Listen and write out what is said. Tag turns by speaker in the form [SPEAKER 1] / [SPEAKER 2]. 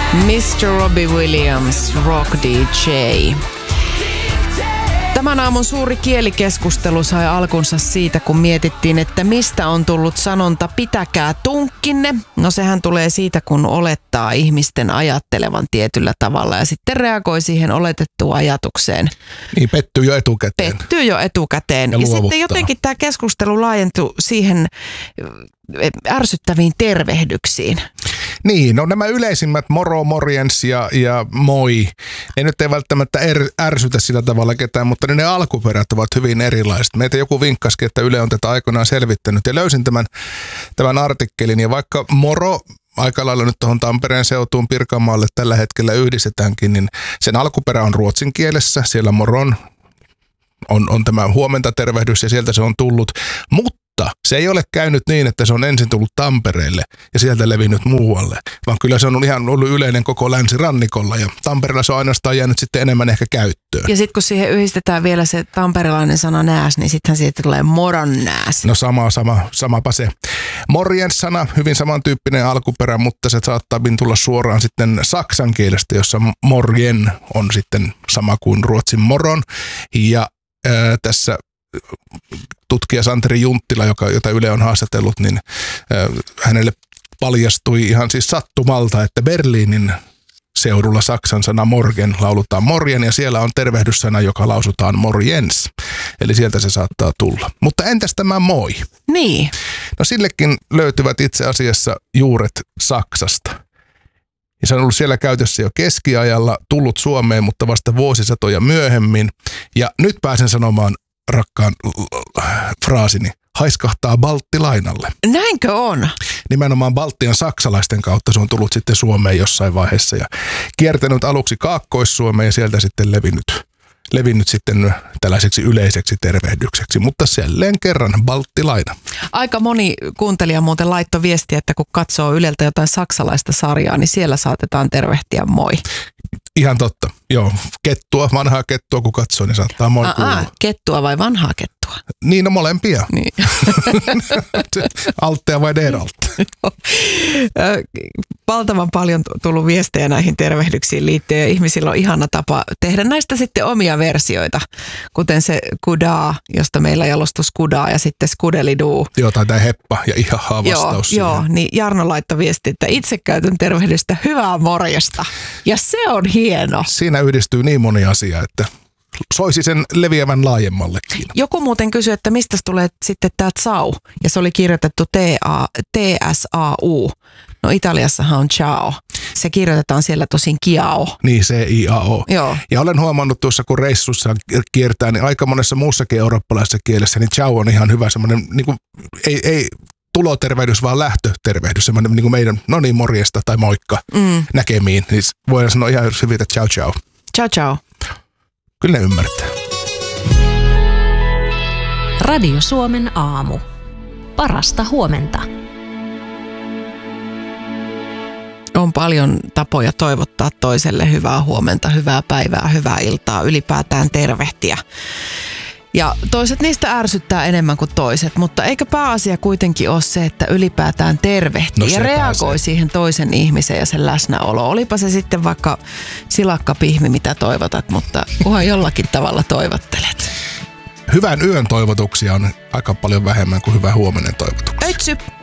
[SPEAKER 1] Mr. Robbie Williams, Rock DJ. Tämän aamun suuri kielikeskustelu sai alkunsa siitä, kun mietittiin, että mistä on tullut sanonta pitäkää tunkkinne. No sehän tulee siitä, kun olettaa ihmisten ajattelevan tietyllä tavalla ja sitten reagoi siihen oletettuun ajatukseen.
[SPEAKER 2] Niin, pettyy jo etukäteen.
[SPEAKER 1] Ja sitten jotenkin tämä keskustelu laajentui siihen ärsyttäviin tervehdyksiin.
[SPEAKER 2] Niin, no nämä yleisimmät moro, morjens ja moi, ne nyt ei välttämättä ärsytä sillä tavalla ketään, mutta ne alkuperät ovat hyvin erilaiset. Meitä joku vinkkasikin, että Yle on tätä aikoinaan selvittänyt ja löysin tämän artikkelin ja vaikka moro aika lailla nyt tuohon Tampereen seutuun Pirkanmaalle tällä hetkellä yhdistetäänkin, niin sen alkuperä on ruotsin kielessä, siellä moron on tämä huomenta tervehdys ja sieltä se on tullut, mutta se ei ole käynyt niin, että se on ensin tullut Tampereelle ja sieltä levinnyt muualle, vaan kyllä se on ihan ollut yleinen koko länsirannikolla ja Tampereella se on ainoastaan jäänyt sitten enemmän ehkä käyttöön.
[SPEAKER 1] Ja sitten kun siihen yhdistetään vielä se tamperelainen sana nääs, niin sittenhän siitä tulee moron nääs.
[SPEAKER 2] No samapa se. Morjens-sana, hyvin samantyyppinen alkuperä, mutta se saattaa tulla suoraan sitten saksan kielestä, jossa morjen on sitten sama kuin ruotsin moron ja tässä tutkija Santeri Junttila, jota Yle on haastatellut, niin hänelle paljastui ihan siis sattumalta, että Berliinin seudulla saksan sana morgen laulutaan morjen ja siellä on tervehdyssana, joka lausutaan morjens. Eli sieltä se saattaa tulla. Mutta entäs tämä moi?
[SPEAKER 1] Niin.
[SPEAKER 2] No sillekin löytyvät itse asiassa juuret Saksasta. Ja se on ollut siellä käytössä jo keskiajalla, tullut Suomeen, mutta vasta vuosisatoja myöhemmin. Ja nyt pääsen sanomaan rakkaan fraasini, haiskahtaa balttilainalle.
[SPEAKER 1] Näinkö on?
[SPEAKER 2] Nimenomaan Baltian saksalaisten kautta se on tullut sitten Suomeen jossain vaiheessa ja kiertänyt aluksi Kaakkois-Suomeen ja sieltä sitten levinnyt sitten tällaiseksi yleiseksi tervehdykseksi, mutta jälleen kerran balttilaina.
[SPEAKER 1] Aika moni kuuntelija muuten laittoi viestiä, että kun katsoo Yleltä jotain saksalaista sarjaa, niin siellä saatetaan tervehtiä moi.
[SPEAKER 2] Ihan totta. Joo, vanhaa kettua kun katsoo, niin saattaa moi kuulua.
[SPEAKER 1] Kettua vai vanhaa kettua?
[SPEAKER 2] Niin, no molempia.
[SPEAKER 1] Niin.
[SPEAKER 2] Alttea vai der-altte?
[SPEAKER 1] Valtavan paljon tullut viestejä näihin tervehdyksiin liittyen ja ihmisillä on ihana tapa tehdä näistä sitten omia versioita, kuten se kudaa, josta meillä jalostui skudaa ja sitten skudeliduu.
[SPEAKER 2] Joo, tai tämä heppa ja ihahaa vastaus.
[SPEAKER 1] Joo, niin Jarno laittoi viesti, että itse käytän tervehdystä hyvää morjesta ja se on hieno.
[SPEAKER 2] Siinä yhdistyy niin moni asia, että soisi sen leviävän laajemmallekin.
[SPEAKER 1] Joku muuten kysyi, että mistä tulee sitten tämä tsau, ja se oli kirjoitettu T-S-A-U. No Italiassahan on ciao. Se kirjoitetaan siellä tosin kiao.
[SPEAKER 2] Niin, C-I-A-O.
[SPEAKER 1] Joo.
[SPEAKER 2] Ja olen huomannut tuossa, kun reissussa kiertää, niin aika monessa muussakin eurooppalaisessa kielessä, niin ciao on ihan hyvä semmoinen, niin kuin, ei tulotervehdys, vaan lähtötervehdys, semmoinen niin kuin meidän, no niin, morjesta tai moikka näkemiin. Niin voidaan sanoa ihan hyvin, että ciao ciao.
[SPEAKER 1] Ciao ciao.
[SPEAKER 2] Kyllä ne ymmärtää.
[SPEAKER 3] Radio Suomen aamu. Parasta huomenta.
[SPEAKER 1] On paljon tapoja toivottaa toiselle hyvää huomenta, hyvää päivää, hyvää iltaa, ylipäätään tervehtiä. Ja toiset niistä ärsyttää enemmän kuin toiset, mutta eikö pääasia kuitenkin ole se, että ylipäätään tervehtii ja reagoi siihen toisen ihmisen ja sen läsnäolo. Olipa se sitten vaikka silakkapihmi, mitä toivotat, mutta kunhan jollakin tavalla toivottelet.
[SPEAKER 2] Hyvän yön toivotuksia on aika paljon vähemmän kuin hyvän huomenen toivotuksia.
[SPEAKER 1] Öitsy!